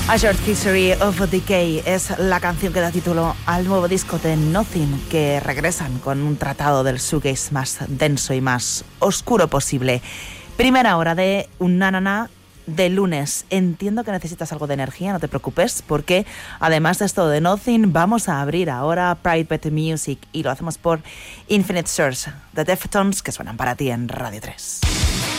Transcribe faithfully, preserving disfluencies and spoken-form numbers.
A Short History of Decay es la canción que da título al nuevo disco de Nothing, que regresan con un tratado del shoegaze más denso y más oscuro posible. Primera hora de un nanana de lunes. Entiendo que necesitas algo de energía, no te preocupes, porque además de esto de Nothing, vamos a abrir ahora Private Music y lo hacemos por Infinite Source, de Deftones, que suenan para ti en Radio tres.